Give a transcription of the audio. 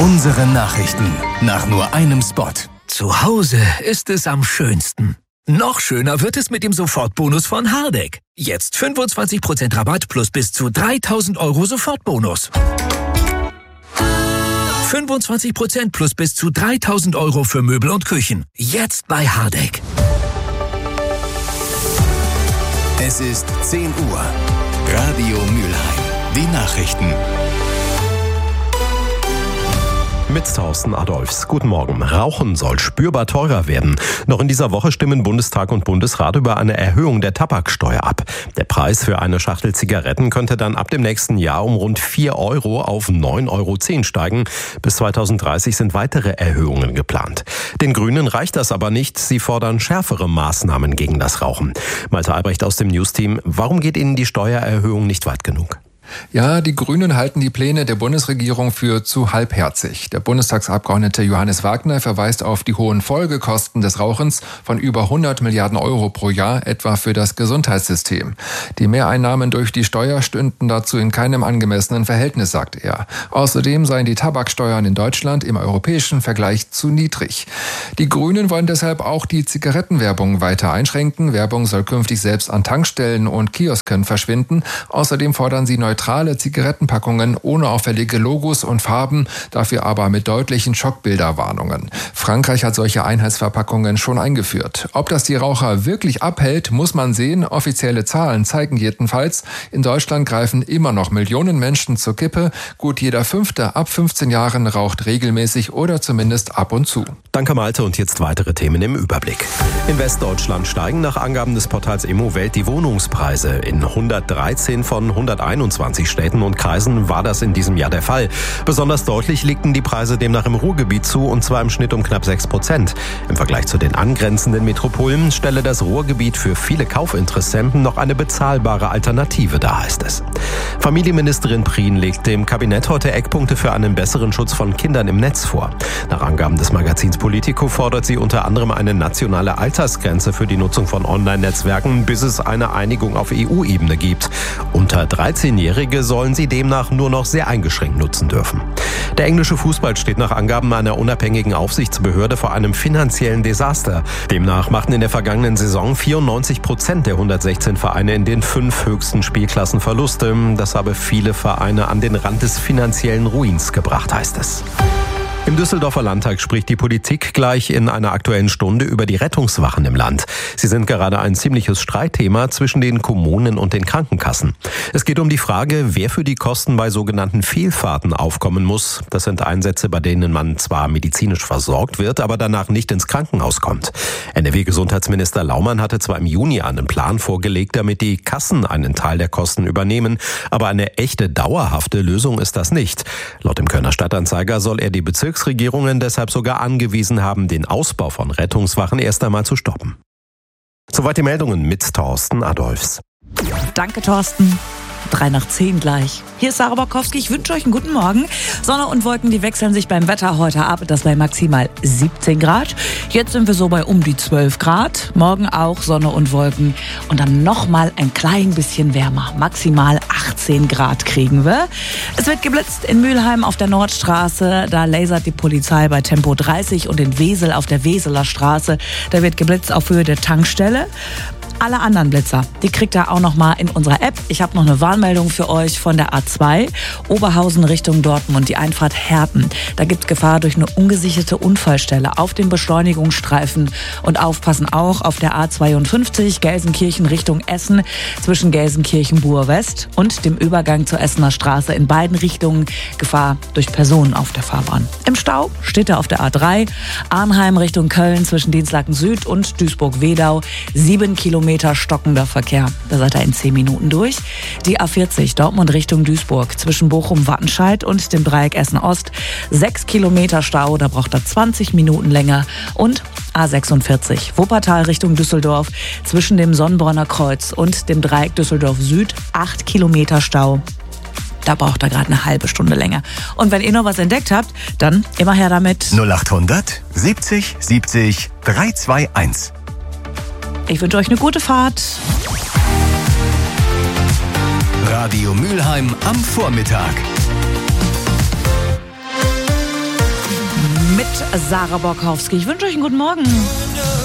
Unsere Nachrichten nach nur einem Spot. Zu Hause ist es am schönsten. Noch schöner wird es mit dem Sofortbonus von Hardegg. Jetzt 25% Rabatt plus bis zu 3.000 € Sofortbonus. 25% plus bis zu 3.000 € für Möbel und Küchen. Jetzt bei Hardegg. Es ist 10 Uhr. Radio Mülheim. Die Nachrichten. Mit Thorsten Adolphs. Guten Morgen. Rauchen soll spürbar teurer werden. Noch in dieser Woche stimmen Bundestag und Bundesrat über eine Erhöhung der Tabaksteuer ab. Der Preis für eine Schachtel Zigaretten könnte dann ab dem nächsten Jahr um rund 4 € auf 9,10 € steigen. Bis 2030 sind weitere Erhöhungen geplant. Den Grünen reicht das aber nicht. Sie fordern schärfere Maßnahmen gegen das Rauchen. Malte Albrecht aus dem News-Team. Warum geht Ihnen die Steuererhöhung nicht weit genug? Ja, die Grünen halten die Pläne der Bundesregierung für zu halbherzig. Der Bundestagsabgeordnete Johannes Wagner verweist auf die hohen Folgekosten des Rauchens von über 100 Milliarden € pro Jahr, etwa für das Gesundheitssystem. Die Mehreinnahmen durch die Steuer stünden dazu in keinem angemessenen Verhältnis, sagt er. Außerdem seien die Tabaksteuern in Deutschland im europäischen Vergleich zu niedrig. Die Grünen wollen deshalb auch die Zigarettenwerbung weiter einschränken. Werbung soll künftig selbst an Tankstellen und Kiosken verschwinden. Außerdem fordern sie neutrale Zigarettenpackungen ohne auffällige Logos und Farben, dafür aber mit deutlichen Schockbilderwarnungen. Frankreich hat solche Einheitsverpackungen schon eingeführt. Ob das die Raucher wirklich abhält, muss man sehen. Offizielle Zahlen zeigen jedenfalls, in Deutschland greifen immer noch Millionen Menschen zur Kippe. Gut jeder Fünfte ab 15 Jahren raucht regelmäßig oder zumindest ab und zu. Danke Malte und jetzt weitere Themen im Überblick. In Westdeutschland steigen nach Angaben des Portals Immowelt die Wohnungspreise. In 113 von 121 Städten und Kreisen war das in diesem Jahr der Fall. Besonders deutlich legten die Preise demnach im Ruhrgebiet zu, und zwar im Schnitt um knapp 6%. Im Vergleich zu den angrenzenden Metropolen stelle das Ruhrgebiet für viele Kaufinteressenten noch eine bezahlbare Alternative dar, heißt es. Familienministerin Prien legt dem Kabinett heute Eckpunkte für einen besseren Schutz von Kindern im Netz vor. Nach Angaben des Magazins Politico fordert sie unter anderem eine nationale Altersgrenze für die Nutzung von Online-Netzwerken, bis es eine Einigung auf EU-Ebene gibt. Unter 13-Jährige sollen sie demnach nur noch sehr eingeschränkt nutzen dürfen. Der englische Fußball steht nach Angaben einer unabhängigen Aufsichtsbehörde vor einem finanziellen Desaster. Demnach machten in der vergangenen Saison 94% der 116 Vereine in den 5 höchsten Spielklassen Verluste. Das habe viele Vereine an den Rand des finanziellen Ruins gebracht, heißt es. Im Düsseldorfer Landtag spricht die Politik gleich in einer Aktuellen Stunde über die Rettungswachen im Land. Sie sind gerade ein ziemliches Streitthema zwischen den Kommunen und den Krankenkassen. Es geht um die Frage, wer für die Kosten bei sogenannten Fehlfahrten aufkommen muss. Das sind Einsätze, bei denen man zwar medizinisch versorgt wird, aber danach nicht ins Krankenhaus kommt. NRW-Gesundheitsminister Laumann hatte zwar im Juni einen Plan vorgelegt, damit die Kassen einen Teil der Kosten übernehmen, aber eine echte dauerhafte Lösung ist das nicht. Laut dem Kölner Stadtanzeiger soll er die Bezirksregierungen deshalb sogar angewiesen haben, den Ausbau von Rettungswachen erst einmal zu stoppen. Soweit die Meldungen mit Thorsten Adolphs. Danke, Thorsten. 9:03 gleich. Hier ist Sarah Borkowski. Ich wünsche euch einen guten Morgen. Sonne und Wolken, die wechseln sich beim Wetter heute ab. Das bei maximal 17 Grad. Jetzt sind wir so bei um die 12 Grad. Morgen auch Sonne und Wolken. Und dann nochmal ein klein bisschen wärmer. Maximal 18 Grad kriegen wir. Es wird geblitzt in Mülheim auf der Nordstraße. Da lasert die Polizei bei Tempo 30. Und in Wesel auf der Weseler Straße. Da wird geblitzt auf Höhe der Tankstelle. Alle anderen Blitzer, die kriegt ihr auch noch mal in unserer App. Ich habe noch eine Warnmeldung für euch von der A2, Oberhausen Richtung Dortmund, die Einfahrt Herten. Da gibt es Gefahr durch eine ungesicherte Unfallstelle auf dem Beschleunigungsstreifen. Und aufpassen auch auf der A52, Gelsenkirchen Richtung Essen, zwischen Gelsenkirchen-Buhr-West und dem Übergang zur Essener Straße in beiden Richtungen Gefahr durch Personen auf der Fahrbahn. Im Stau steht er auf der A3, Arnheim Richtung Köln zwischen Dinslaken Süd und Duisburg-Wedau, 7 Kilometer stockender Verkehr. Da seid ihr in 10 Minuten durch. Die A40 Dortmund Richtung Duisburg zwischen Bochum-Wattenscheid und dem Dreieck Essen-Ost. 6 Kilometer Stau, da braucht er 20 Minuten länger. Und A46 Wuppertal Richtung Düsseldorf zwischen dem Sonnenbronner Kreuz und dem Dreieck Düsseldorf Süd. 8 Kilometer Stau. Da braucht er gerade eine halbe Stunde länger. Und wenn ihr noch was entdeckt habt, dann immer her damit. 0800 70 70 321. Ich wünsche euch eine gute Fahrt. Radio Mülheim am Vormittag. Sarah Borkowski. Ich wünsche euch einen guten Morgen.